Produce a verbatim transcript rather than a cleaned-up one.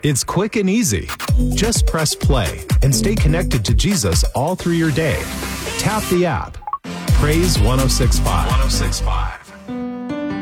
It's quick and easy. Just press play and stay connected to Jesus all through your day. Tap the app. Praise one oh six point five. one oh six point five.